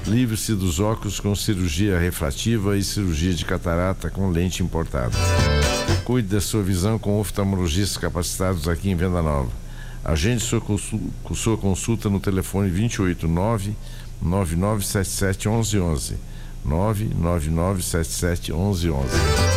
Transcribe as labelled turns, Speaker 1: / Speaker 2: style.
Speaker 1: Livre-se dos óculos com cirurgia refrativa e cirurgia de catarata com lente importada. Cuide da sua visão com oftalmologistas capacitados aqui em Venda Nova. Agende sua consulta no telefone 289-9977-1111. 99977-1111.